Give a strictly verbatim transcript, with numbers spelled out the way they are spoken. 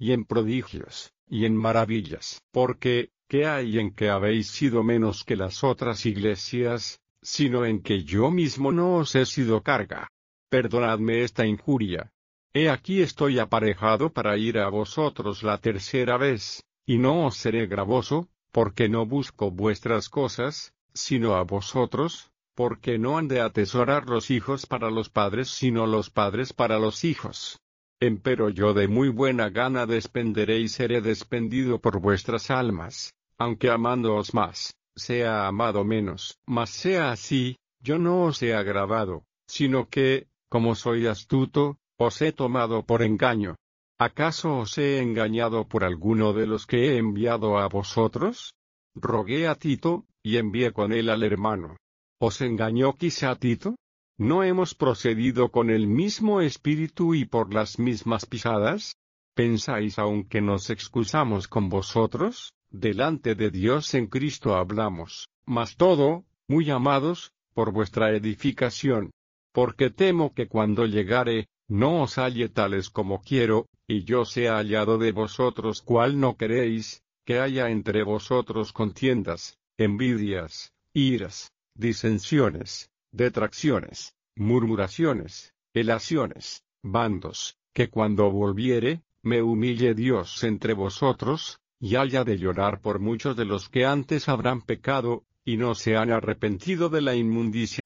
y en prodigios, y en maravillas. Porque, ¿qué hay en que habéis sido menos que las otras iglesias, sino en que yo mismo no os he sido carga? Perdonadme esta injuria. He aquí estoy aparejado para ir a vosotros la tercera vez, y no os seré gravoso, porque no busco vuestras cosas, sino a vosotros, porque no han de atesorar los hijos para los padres, sino los padres para los hijos. Empero yo de muy buena gana despenderé y seré despendido por vuestras almas, aunque amándoos más, sea amado menos. Mas sea así, yo no os he agravado, sino que, como soy astuto, os he tomado por engaño. ¿Acaso os he engañado por alguno de los que he enviado a vosotros? Rogué a Tito, y envié con él al hermano. ¿Os engañó quizá Tito? ¿No hemos procedido con el mismo espíritu y por las mismas pisadas? ¿Pensáis aún que nos excusamos con vosotros? Delante de Dios en Cristo hablamos, mas todo, muy amados, por vuestra edificación. Porque temo que cuando llegare, no os halle tales como quiero, y yo sea hallado de vosotros cual no queréis, que haya entre vosotros contiendas, envidias, iras, disensiones, detracciones, murmuraciones, elaciones, bandos, que cuando volviere, me humille Dios entre vosotros, y haya de llorar por muchos de los que antes habrán pecado, y no se han arrepentido de la inmundicia